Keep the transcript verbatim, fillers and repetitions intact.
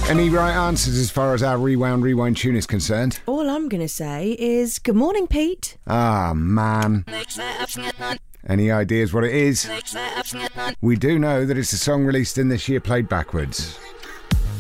Any right answers as far as our Rewound Rewind tune is concerned? All I'm going to say is, good morning, Pete. Ah, man. Any ideas what it is? We do know that it's a song released in this year played backwards.